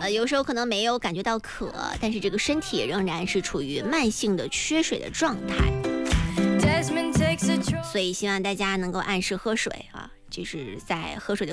有时候可能没有感觉到渴，但是这个身体仍然是处于慢性的缺水的状态。所以希望大家能够按时喝水啊，就是在喝水的